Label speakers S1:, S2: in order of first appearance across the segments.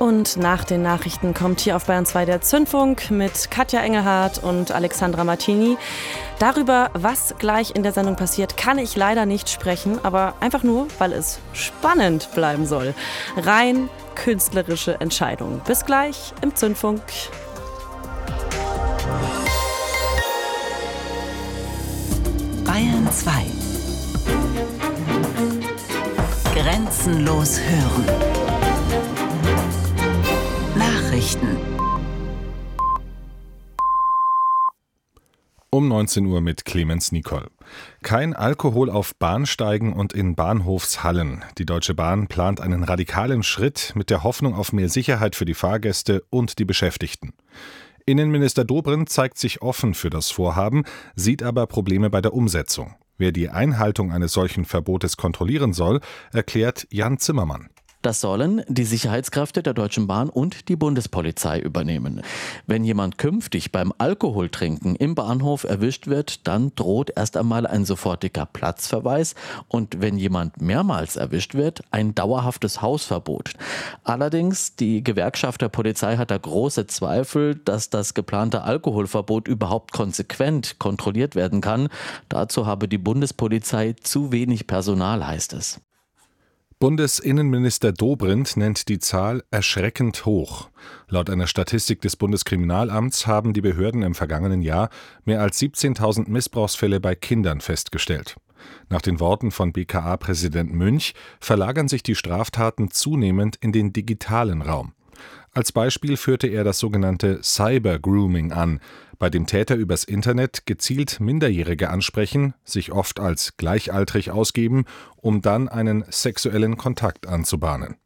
S1: Und nach den Nachrichten kommt hier auf Bayern 2 der Zündfunk mit Katja Engelhardt und Alexandra Martini. Darüber, was gleich in der Sendung passiert, kann ich leider nicht sprechen, aber einfach nur, weil es spannend bleiben soll. Rein künstlerische Entscheidung. Bis gleich im Zündfunk.
S2: Bayern 2. Grenzenlos hören. Nachrichten.
S3: Um 19 Uhr mit Clemens Nicol. Kein Alkohol auf Bahnsteigen und in Bahnhofshallen. Die Deutsche Bahn plant einen radikalen Schritt mit der Hoffnung auf mehr Sicherheit für die Fahrgäste und die Beschäftigten. Innenminister Dobrindt zeigt sich offen für das Vorhaben, sieht aber Probleme bei der Umsetzung. Wer die Einhaltung eines solchen Verbotes kontrollieren soll, erklärt Jan Zimmermann.
S4: Das sollen die Sicherheitskräfte der Deutschen Bahn und die Bundespolizei übernehmen. Wenn jemand künftig beim Alkoholtrinken im Bahnhof erwischt wird, dann droht erst einmal ein sofortiger Platzverweis und wenn jemand mehrmals erwischt wird, ein dauerhaftes Hausverbot. Allerdings, die Gewerkschaft der Polizei hat da große Zweifel, dass das geplante Alkoholverbot überhaupt konsequent kontrolliert werden kann. Dazu habe die Bundespolizei zu wenig Personal, heißt es.
S3: Bundesinnenminister Dobrindt nennt die Zahl erschreckend hoch. Laut einer Statistik des Bundeskriminalamts haben die Behörden im vergangenen Jahr mehr als 17.000 Missbrauchsfälle bei Kindern festgestellt. Nach den Worten von BKA-Präsident Münch verlagern sich die Straftaten zunehmend in den digitalen Raum. Als Beispiel führte er das sogenannte Cyber-Grooming an, bei dem Täter übers Internet gezielt Minderjährige ansprechen, sich oft als gleichaltrig ausgeben, um dann einen sexuellen Kontakt anzubahnen.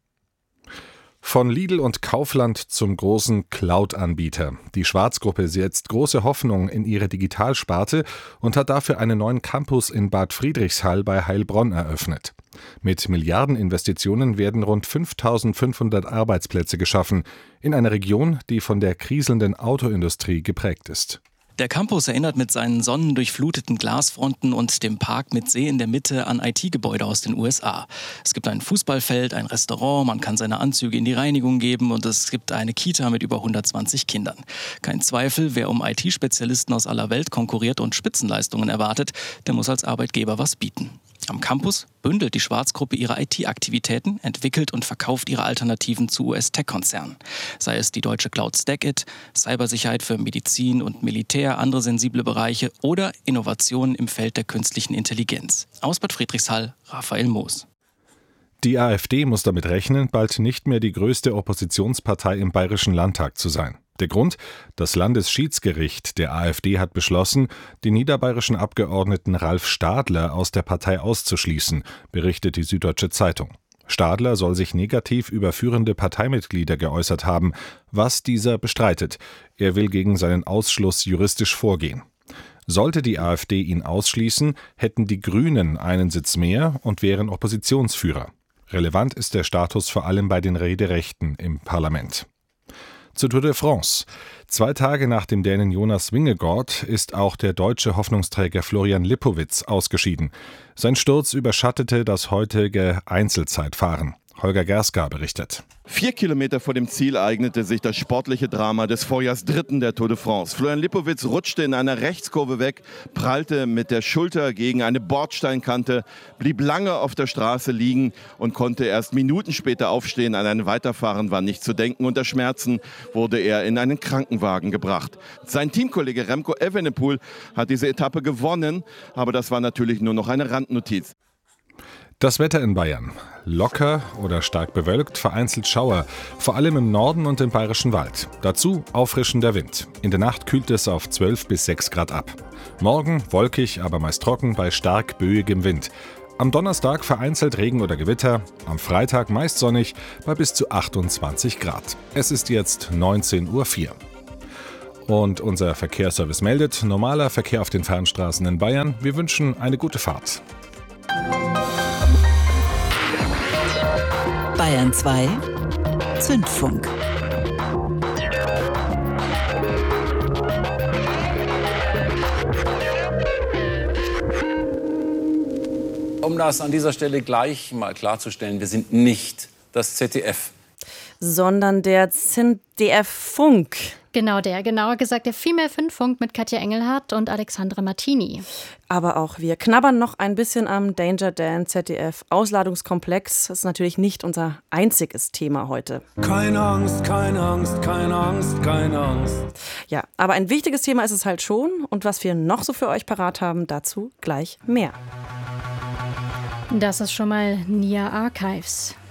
S3: Von Lidl und Kaufland zum großen Cloud-Anbieter. Die Schwarz-Gruppe setzt große Hoffnung in ihre Digitalsparte und hat dafür einen neuen Campus in Bad Friedrichshall bei Heilbronn eröffnet. Mit Milliardeninvestitionen werden rund 5.500 Arbeitsplätze geschaffen, in einer Region, die von der kriselnden Autoindustrie geprägt ist.
S5: Der Campus erinnert mit seinen sonnendurchfluteten Glasfronten und dem Park mit See in der Mitte an IT-Gebäude aus den USA. Es gibt ein Fußballfeld, ein Restaurant, man kann seine Anzüge in die Reinigung geben und es gibt eine Kita mit über 120 Kindern. Kein Zweifel, wer um IT-Spezialisten aus aller Welt konkurriert und Spitzenleistungen erwartet, der muss als Arbeitgeber was bieten. Am Campus bündelt die Schwarz-Gruppe ihre IT-Aktivitäten, entwickelt und verkauft ihre Alternativen zu US-Tech-Konzernen. Sei es die deutsche Cloud StackIt, Cybersicherheit für Medizin und Militär, andere sensible Bereiche oder Innovationen im Feld der künstlichen Intelligenz. Aus Bad Friedrichshall, Raphael Moos.
S3: Die AfD muss damit rechnen, bald nicht mehr die größte Oppositionspartei im Bayerischen Landtag zu sein. Der Grund? Das Landesschiedsgericht der AfD hat beschlossen, den niederbayerischen Abgeordneten Ralf Stadler aus der Partei auszuschließen, berichtet die Süddeutsche Zeitung. Stadler soll sich negativ über führende Parteimitglieder geäußert haben, was dieser bestreitet. Er will gegen seinen Ausschluss juristisch vorgehen. Sollte die AfD ihn ausschließen, hätten die Grünen einen Sitz mehr und wären Oppositionsführer. Relevant ist der Status vor allem bei den Rederechten im Parlament. Zur Tour de France. 2 Tage nach dem Dänen Jonas Vingegaard ist auch der deutsche Hoffnungsträger Florian Lippowitz ausgeschieden. Sein Sturz überschattete das heutige Einzelzeitfahren. Holger Gerska berichtet.
S6: 4 Kilometer vor dem Ziel eignete sich das sportliche Drama des Vorjahrs Dritten der Tour de France. Florian Lippowitz rutschte in einer Rechtskurve weg, prallte mit der Schulter gegen eine Bordsteinkante, blieb lange auf der Straße liegen und konnte erst Minuten später aufstehen. An ein Weiterfahren war nicht zu denken. Unter Schmerzen wurde er in einen Krankenwagen gebracht. Sein Teamkollege Remco Evenepoel hat diese Etappe gewonnen, aber das war natürlich nur noch eine Randnotiz.
S3: Das Wetter in Bayern. Locker oder stark bewölkt, vereinzelt Schauer, vor allem im Norden und im Bayerischen Wald. Dazu auffrischender Wind. In der Nacht kühlt es auf 12 bis 6 Grad ab. Morgen wolkig, aber meist trocken bei stark böigem Wind. Am Donnerstag vereinzelt Regen oder Gewitter, am Freitag meist sonnig bei bis zu 28 Grad. Es ist jetzt 19:04 Uhr. Und unser Verkehrsservice meldet, normaler Verkehr auf den Fernstraßen in Bayern. Wir wünschen eine gute Fahrt.
S2: Bayern 2 Zündfunk.
S7: Um das an dieser Stelle gleich mal klarzustellen, wir sind nicht das ZDF.
S1: sondern der ZDF-Funk.
S7: Genau genauer gesagt der Female Funk mit Katja Engelhardt und Alexandra Martini.
S1: Aber auch wir knabbern noch ein bisschen am Danger Dan ZDF Ausladungskomplex. Das ist natürlich nicht unser einziges Thema heute.
S8: Keine Angst, keine Angst, keine Angst, keine Angst.
S1: Ja, aber ein wichtiges Thema ist es halt schon. Und was wir noch so für euch parat haben, dazu gleich mehr.
S7: Das ist schon mal NIA Archives.